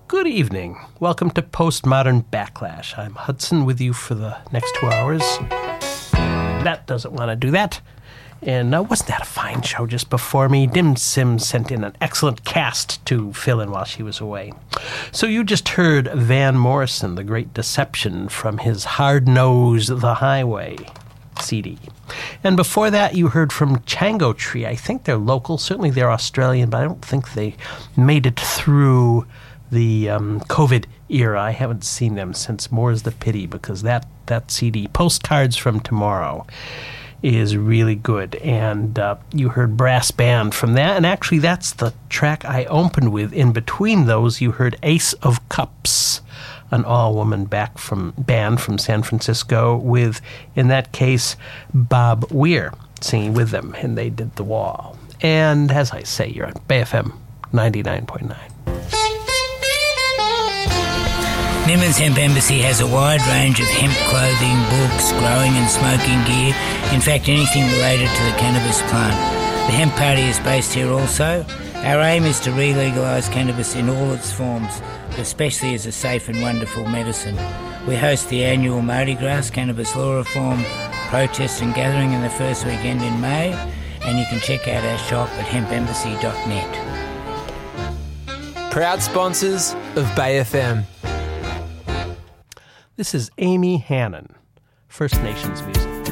Good evening. Welcome to Postmodern Backlash. I'm Hudson with you for the next 2 hours. That doesn't want to do that. And wasn't that a fine show just before me? Dim Sim sent in an excellent cast to fill in while she was away. So you just heard Van Morrison, The Great Deception, from his Hard Nose the Highway CD. And before that, you heard from Chango Tree. I think they're local. Certainly they're Australian, but I don't think they made it through the COVID era. I haven't seen them since More's the Pity, because that CD, Postcards from Tomorrow, is really good. And you heard Brass Band from that, and actually that's the track I opened with. In between those, you heard Ace of Cups, an all-woman band from San Francisco with, in that case, Bob Weir singing with them, and they did The Wall. And as I say, you're on BayFM 99.9. Nimbin's Hemp Embassy has a wide range of hemp clothing, books, growing and smoking gear, in fact anything related to the cannabis plant. The Hemp Party is based here also. Our aim is to re-legalise cannabis in all its forms, especially as a safe and wonderful medicine. We host the annual Mardi Gras Cannabis Law Reform protest and gathering in the first weekend in May, and you can check out our shop at hempembassy.net. Proud sponsors of BayFM. This is Amy Hannon, First Nations music.